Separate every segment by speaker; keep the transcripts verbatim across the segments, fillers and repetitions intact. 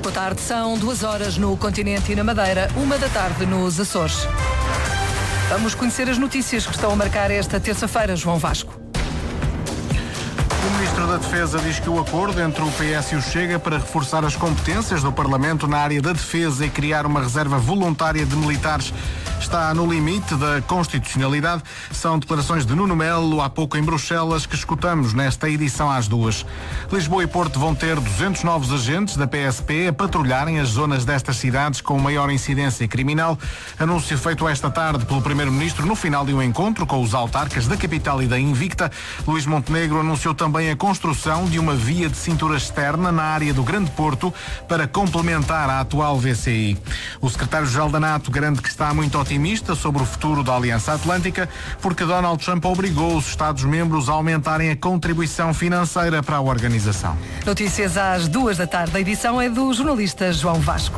Speaker 1: Boa tarde, são duas horas no continente e na Madeira, uma da tarde nos Açores. Vamos conhecer as notícias que estão a marcar esta terça-feira, João Vasco.
Speaker 2: O Ministro da Defesa diz que o acordo entre o P S e o Chega para reforçar as competências do Parlamento na área da defesa e criar uma reserva voluntária de militares está no limite da constitucionalidade. São declarações de Nuno Melo há pouco em Bruxelas que escutamos nesta edição às duas. Lisboa e Porto vão ter duzentos novos agentes da P S P a patrulharem as zonas destas cidades com maior incidência criminal. Anúncio feito esta tarde pelo Primeiro-Ministro no final de um encontro com os autarcas da capital e da Invicta. Luís Montenegro anunciou também a construção de uma via de cintura externa na área do Grande Porto para complementar a atual V C I. O secretário-geral da NATO garante que está muito otimista sobre o futuro da Aliança Atlântica porque Donald Trump obrigou os Estados-membros a aumentarem a contribuição financeira para a organização.
Speaker 1: Notícias às duas da tarde. A edição é do jornalista João Vasco.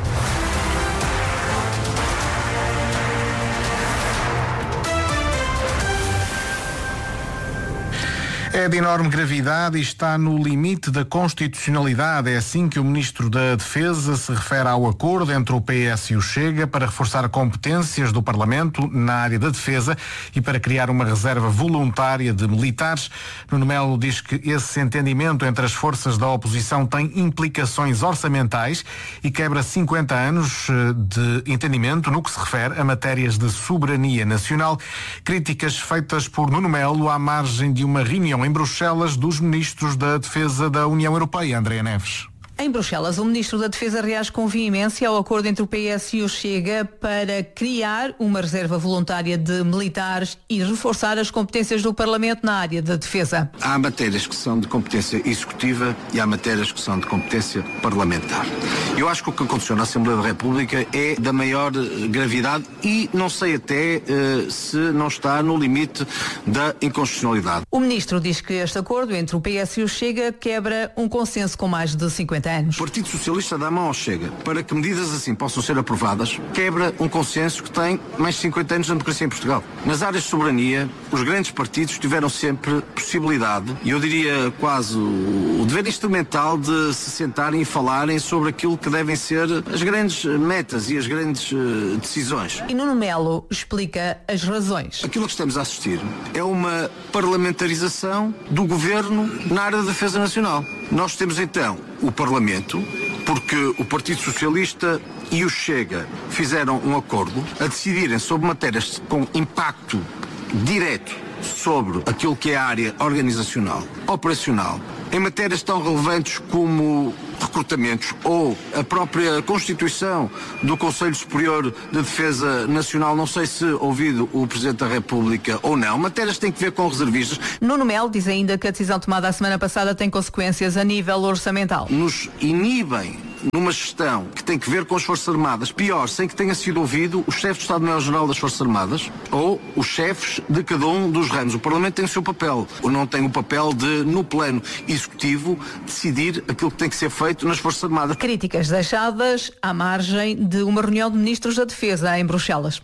Speaker 2: É de enorme gravidade e está no limite da constitucionalidade. É assim que o Ministro da Defesa se refere ao acordo entre o P S e o Chega para reforçar competências do Parlamento na área da defesa e para criar uma reserva voluntária de militares. Nuno Melo diz que esse entendimento entre as forças da oposição tem implicações orçamentais e quebra cinquenta anos de entendimento no que se refere a matérias de soberania nacional. Críticas feitas por Nuno Melo à margem de uma reunião em Bruxelas dos ministros da Defesa da União Europeia. Andréa Neves.
Speaker 3: Em Bruxelas, o Ministro da Defesa reage com veemência ao acordo entre o P S e o Chega para criar uma reserva voluntária de militares e reforçar as competências do Parlamento na área da defesa.
Speaker 4: Há matérias que são de competência executiva e há matérias que são de competência parlamentar. Eu acho que o que aconteceu na Assembleia da República é da maior gravidade e não sei até uh, se não está no limite da inconstitucionalidade.
Speaker 3: O Ministro diz que este acordo entre o P S e o Chega quebra um consenso com mais de cinquenta anos.
Speaker 4: O Partido Socialista dá a mão ao Chega para que medidas assim possam ser aprovadas, quebra um consenso que tem mais de cinquenta anos de democracia em Portugal. Nas áreas de soberania, os grandes partidos tiveram sempre possibilidade, e eu diria quase o dever instrumental de se sentarem e falarem sobre aquilo que devem ser as grandes metas e as grandes uh, decisões.
Speaker 3: E Nuno Melo explica as razões.
Speaker 4: Aquilo que estamos a assistir é uma parlamentarização do governo na área da defesa nacional. Nós temos então o Parlamento, porque o Partido Socialista e o Chega fizeram um acordo a decidirem sobre matérias com impacto direto sobre aquilo que é a área organizacional, operacional, em matérias tão relevantes como recrutamentos ou a própria constituição do Conselho Superior de Defesa Nacional, não sei se ouvido o Presidente da República ou não, matérias que têm que ver com reservistas.
Speaker 3: Nuno Melo diz ainda que a decisão tomada a semana passada tem consequências a nível orçamental.
Speaker 4: Nos inibem numa gestão que tem que ver com as Forças Armadas, pior, sem que tenha sido ouvido o chefe de Estado-Maior-General das Forças Armadas ou os chefes de cada um dos ramos. O Parlamento tem o seu papel, ou não tem o papel de, no plano executivo, decidir aquilo que tem que ser feito nas Forças Armadas.
Speaker 3: Críticas deixadas à margem de uma reunião de ministros da Defesa em Bruxelas.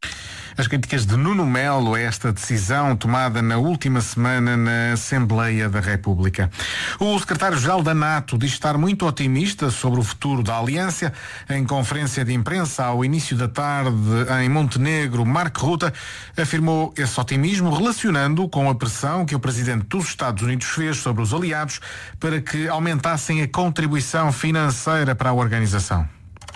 Speaker 2: As críticas de Nuno Melo a esta decisão tomada na última semana na Assembleia da República. O secretário-geral da NATO diz estar muito otimista sobre o futuro da aliança. Em conferência de imprensa ao início da tarde em Montenegro, Mark Rutte afirmou esse otimismo relacionando com a pressão que o presidente dos Estados Unidos fez sobre os aliados para que aumentassem a contribuição financeira para a organização.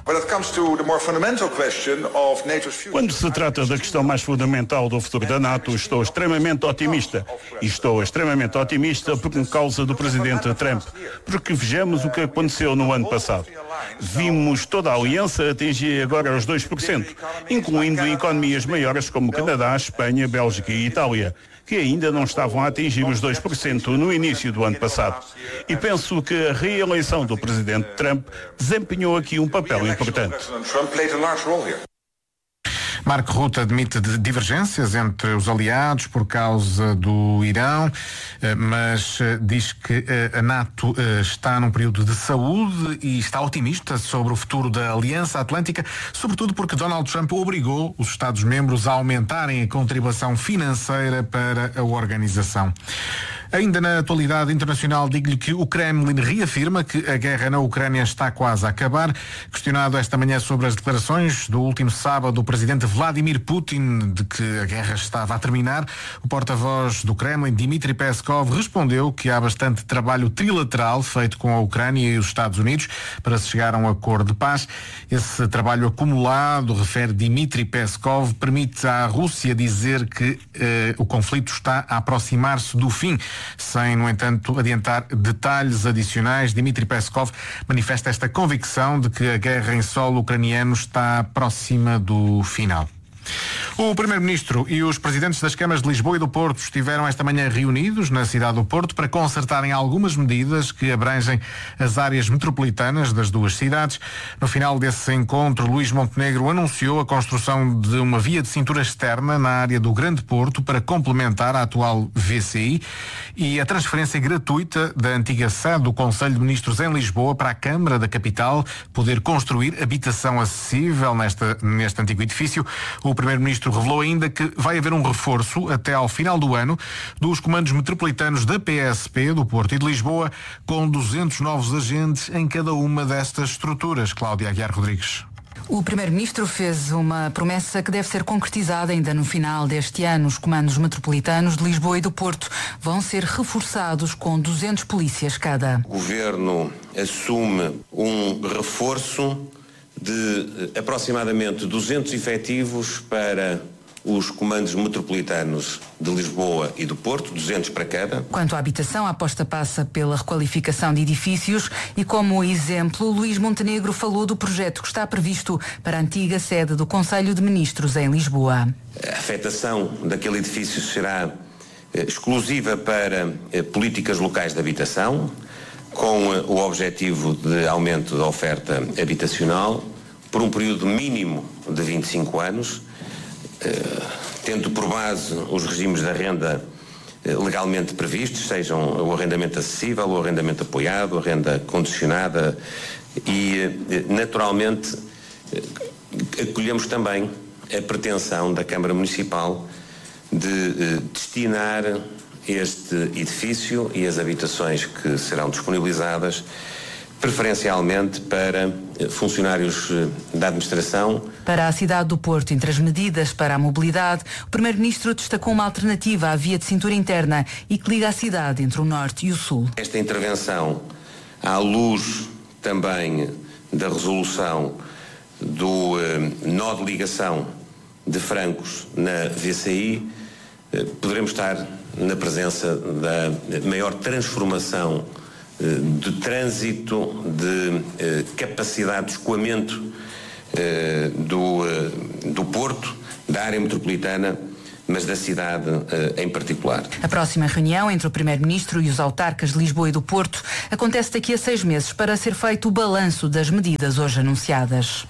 Speaker 5: Quando se trata da questão mais fundamental do futuro da NATO, estou extremamente otimista. E estou extremamente otimista por causa do presidente Trump. Porque vejamos o que aconteceu no ano passado. Vimos toda a aliança atingir agora os dois por cento, incluindo economias maiores como Canadá, Espanha, Bélgica e Itália, que ainda não estavam a atingir os dois por cento no início do ano passado. E penso que a reeleição do presidente Trump desempenhou aqui um papel importante.
Speaker 2: Mark Rutte admite divergências entre os aliados por causa do Irão, mas diz que a NATO está num período de saúde e está otimista sobre o futuro da Aliança Atlântica, sobretudo porque Donald Trump obrigou os Estados-membros a aumentarem a contribuição financeira para a organização. Ainda na atualidade internacional, digo-lhe que o Kremlin reafirma que a guerra na Ucrânia está quase a acabar. Questionado esta manhã sobre as declarações do último sábado do presidente Vladimir Putin de que a guerra estava a terminar, o porta-voz do Kremlin, Dmitry Peskov, respondeu que há bastante trabalho trilateral feito com a Ucrânia e os Estados Unidos para se chegar a um acordo de paz. Esse trabalho acumulado, refere Dmitry Peskov, permite à Rússia dizer que eh, o conflito está a aproximar-se do fim, sem, no entanto, adiantar detalhes adicionais. Dmitry Peskov manifesta esta convicção de que a guerra em solo ucraniano está próxima do final. O Primeiro-Ministro e os presidentes das câmaras de Lisboa e do Porto estiveram esta manhã reunidos na cidade do Porto para concertarem algumas medidas que abrangem as áreas metropolitanas das duas cidades. No final desse encontro, Luís Montenegro anunciou a construção de uma via de cintura externa na área do Grande Porto para complementar a atual V C I e a transferência gratuita da antiga sede do Conselho de Ministros em Lisboa para a Câmara da Capital poder construir habitação acessível nesta, neste antigo edifício. O Primeiro-Ministro revelou ainda que vai haver um reforço até ao final do ano dos comandos metropolitanos da P S P do Porto e de Lisboa, com duzentos novos agentes em cada uma destas estruturas. Cláudia Aguiar Rodrigues.
Speaker 1: O Primeiro-Ministro fez uma promessa que deve ser concretizada ainda no final deste ano. Os comandos metropolitanos de Lisboa e do Porto vão ser reforçados com duzentos polícias cada.
Speaker 6: O Governo assume um reforço de aproximadamente duzentos efetivos para os comandos metropolitanos de Lisboa e do Porto, duzentos para cada.
Speaker 1: Quanto à habitação, a aposta passa pela requalificação de edifícios e, como exemplo, Luís Montenegro falou do projeto que está previsto para a antiga sede do Conselho de Ministros em Lisboa.
Speaker 6: A afetação daquele edifício será eh, exclusiva para eh, políticas locais de habitação, com eh, o objetivo de aumento da oferta habitacional por um período mínimo de vinte e cinco anos, eh, tendo por base os regimes de renda eh, legalmente previstos, sejam o arrendamento acessível, o arrendamento apoiado, a renda condicionada e, eh, naturalmente, eh, acolhemos também a pretensão da Câmara Municipal de eh, destinar este edifício e as habitações que serão disponibilizadas preferencialmente para funcionários da administração.
Speaker 1: Para a cidade do Porto, entre as medidas para a mobilidade, o Primeiro-Ministro destacou uma alternativa à via de cintura interna e que liga a cidade entre o Norte e o Sul.
Speaker 6: Esta intervenção, à luz também da resolução do eh, nó de ligação de Francos na V C I, eh, poderemos estar na presença da maior transformação de trânsito, de eh, capacidade de escoamento eh, do, eh, do Porto, da área metropolitana, mas da cidade eh, em particular.
Speaker 1: A próxima reunião entre o Primeiro-Ministro e os autarcas de Lisboa e do Porto acontece daqui a seis meses para ser feito o balanço das medidas hoje anunciadas.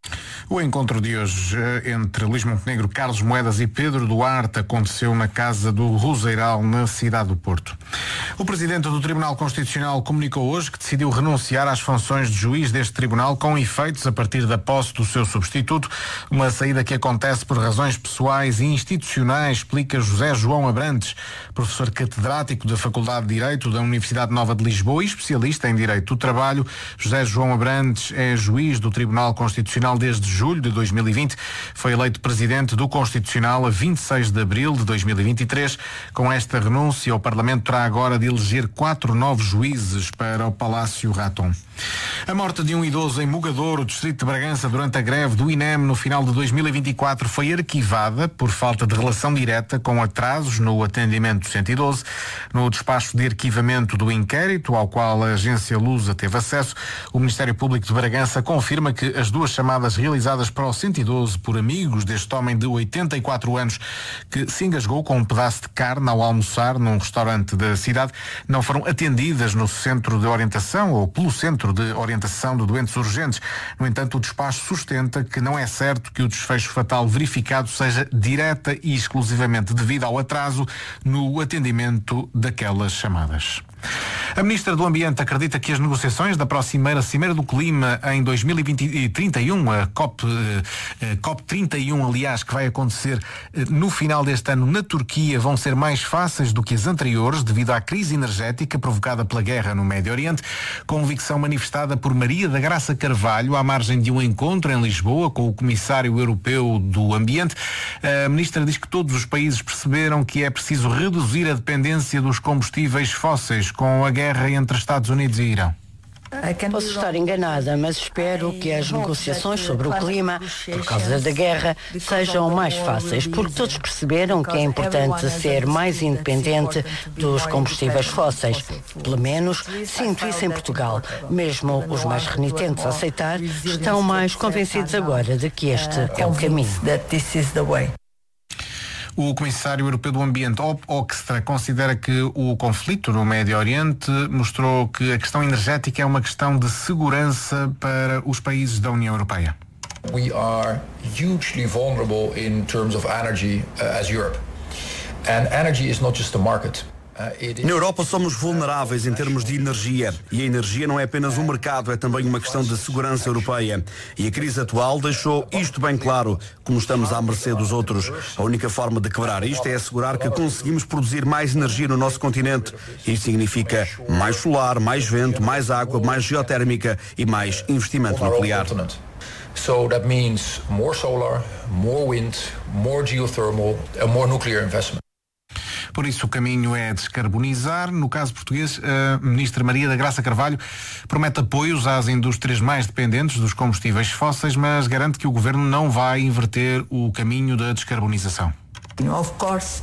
Speaker 2: O encontro de hoje entre Luís Montenegro, Carlos Moedas e Pedro Duarte aconteceu na casa do Roseiral, na cidade do Porto. O presidente do Tribunal Constitucional comunicou hoje que decidiu renunciar às funções de juiz deste tribunal com efeitos a partir da posse do seu substituto, uma saída que acontece por razões pessoais e institucionais, explica José João Abrantes, professor catedrático da Faculdade de Direito da Universidade Nova de Lisboa e especialista em Direito do Trabalho. José João Abrantes é juiz do Tribunal Constitucional desde julho de dois mil e vinte, foi eleito presidente do Constitucional a vinte e seis de abril de dois mil e vinte e três. Com esta renúncia, o Parlamento terá agora de eleger quatro novos juízes para o Palácio Raton. A morte de um idoso em Mogadouro, distrito de Bragança, durante a greve do I N E M no final de dois mil e vinte e quatro foi arquivada por falta de relação direta com atrasos no atendimento cento e doze. No despacho de arquivamento do inquérito, ao qual a agência Lusa teve acesso, o Ministério Público de Bragança confirma que as duas chamadas realizadas para o cento e doze por amigos deste homem de oitenta e quatro anos que se engasgou com um pedaço de carne ao almoçar num restaurante da cidade não foram atendidas no centro de orientação ou pelo centro de orientação de doentes urgentes. No entanto, o despacho sustenta que não é certo que o desfecho fatal verificado seja direta e exclusivamente devido ao atraso no atendimento daquelas chamadas. A Ministra do Ambiente acredita que as negociações da próxima Cimeira do Clima em dois mil e trinta e um, a COP, a COP trinta e um, aliás, que vai acontecer no final deste ano na Turquia, vão ser mais fáceis do que as anteriores devido à crise energética provocada pela guerra no Médio Oriente. Convicção manifestada por Maria da Graça Carvalho à margem de um encontro em Lisboa com o Comissário Europeu do Ambiente. A Ministra diz que todos os países perceberam que é preciso reduzir a dependência dos combustíveis fósseis com a guerra entre Estados Unidos e Irão.
Speaker 7: Posso estar enganada, mas espero que as negociações sobre o clima, por causa da guerra, sejam mais fáceis, porque todos perceberam que é importante ser mais independente dos combustíveis fósseis. Pelo menos sinto isso em Portugal. Mesmo os mais renitentes a aceitar estão mais convencidos agora de que este é o caminho.
Speaker 2: O Comissário Europeu do Ambiente, Ob Oxtra, considera que o conflito no Médio Oriente mostrou que a questão energética é uma questão de segurança para os países da União Europeia.
Speaker 8: We are hugely vulnerable in terms of energy uh, as Europe. And energy is not just a market.
Speaker 9: Na Europa somos vulneráveis em termos de energia e a energia não é apenas um mercado, é também uma questão de segurança europeia. E a crise atual deixou isto bem claro, como estamos à mercê dos outros. A única forma de quebrar isto é assegurar que conseguimos produzir mais energia no nosso continente. Isto significa mais solar, mais vento, mais água, mais geotérmica e mais investimento nuclear.
Speaker 8: So that means more solar, more wind, more geothermal and more nuclear investment.
Speaker 2: Por isso o caminho é descarbonizar. No caso português, a Ministra Maria da Graça Carvalho promete apoios às indústrias mais dependentes dos combustíveis fósseis, mas garante que o Governo não vai inverter o caminho da descarbonização.
Speaker 7: Of course.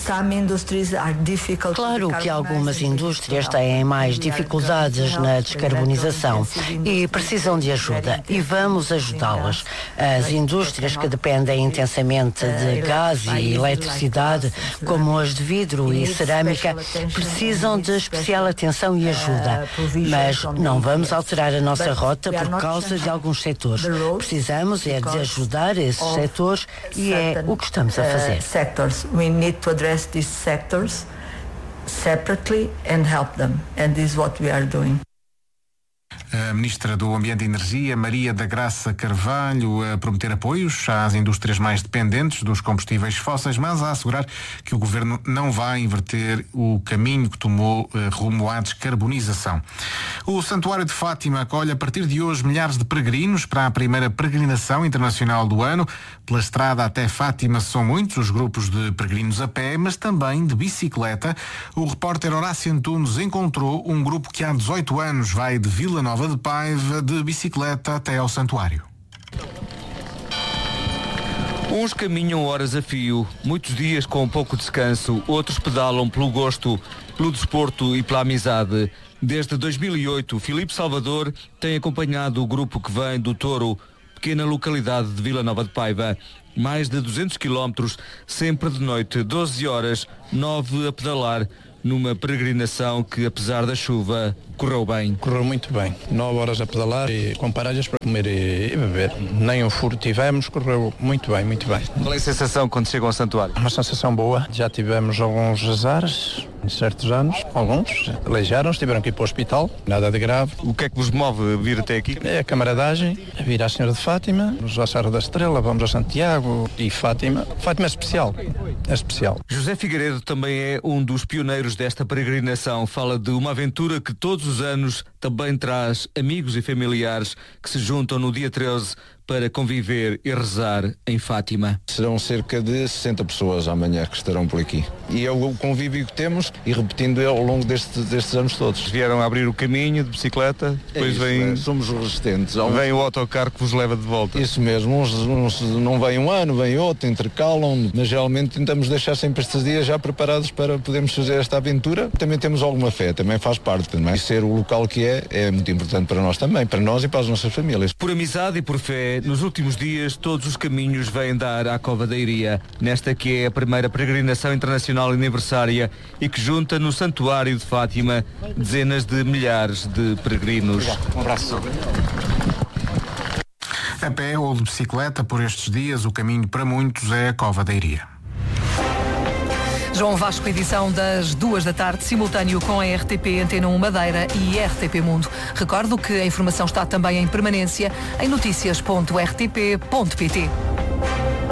Speaker 7: Claro que algumas indústrias têm mais dificuldades na descarbonização e precisam de ajuda e vamos ajudá-las. As indústrias que dependem intensamente de gás e eletricidade, como as de vidro e cerâmica, precisam de especial atenção e ajuda. Mas não vamos alterar a nossa rota por causa de alguns setores. Precisamos é de ajudar esses setores e é o que estamos a fazer.
Speaker 10: Address these sectors separately and help them, and this is what we are doing.
Speaker 2: A Ministra do Ambiente e Energia, Maria da Graça Carvalho, a prometer apoios às indústrias mais dependentes dos combustíveis fósseis, mas a assegurar que o Governo não vai inverter o caminho que tomou eh, rumo à descarbonização. O Santuário de Fátima acolhe a partir de hoje milhares de peregrinos para a primeira peregrinação internacional do ano. Pela estrada até Fátima são muitos os grupos de peregrinos a pé, mas também de bicicleta. O repórter Horácio Antunes encontrou um grupo que há dezoito anos vai de Vila Nova de Paiva de bicicleta até ao santuário.
Speaker 11: Uns caminham horas a fio, muitos dias com pouco descanso, outros pedalam pelo gosto, pelo desporto e pela amizade. Desde dois mil e oito, Filipe Salvador tem acompanhado o grupo que vem do Touro, pequena localidade de Vila Nova de Paiva. Mais de duzentos quilómetros, sempre de noite, doze horas, nove a pedalar, numa peregrinação que, apesar da chuva, correu bem.
Speaker 12: Correu muito bem. Nove horas a pedalar e com paragens para comer e, e beber. Nem um furo tivemos, correu muito bem, muito bem.
Speaker 11: Qual é a sensação quando chegam ao santuário?
Speaker 12: Uma sensação boa. Já tivemos alguns azares em certos anos. Alguns aleijaram-se, tiveram que ir para o hospital. Nada de grave.
Speaker 11: O que é que vos move a vir até aqui?
Speaker 12: É a camaradagem, a vir à Senhora de Fátima, vamos à Serra da Estrela, vamos a Santiago e Fátima. Fátima é especial. É especial.
Speaker 11: José Figueiredo também é um dos pioneiros desta peregrinação. Fala de uma aventura que todos os anos também traz amigos e familiares que se juntam no dia treze para conviver e rezar em Fátima.
Speaker 13: Serão cerca de sessenta pessoas amanhã que estarão por aqui. E é o convívio que temos e repetindo ao longo deste, destes anos todos.
Speaker 11: Vieram a abrir o caminho de bicicleta, depois
Speaker 13: é isso,
Speaker 11: vem...
Speaker 13: é, somos resistentes.
Speaker 11: Uns... Vem o autocarro que vos leva de volta.
Speaker 13: Isso mesmo, uns, uns não vêm um ano, vem outro, intercalam, mas realmente tentamos deixar sempre estes dias já preparados para podermos fazer esta aventura. Também temos alguma fé, também faz parte, também. Ser o local que é, é muito importante para nós também, para nós e para as nossas famílias.
Speaker 11: Por amizade e por fé, nos últimos dias todos os caminhos vêm dar à Cova da Iria, nesta que é a primeira peregrinação internacional aniversária e que junta no Santuário de Fátima dezenas de milhares de peregrinos.
Speaker 2: Um abraço. A pé ou de bicicleta, por estes dias, o caminho para muitos é a Cova da Iria.
Speaker 14: João Vasco, edição das duas da tarde, simultâneo com a R T P Antena um Madeira e R T P Mundo. Recordo que a informação está também em permanência em notícias ponto r t p ponto p t.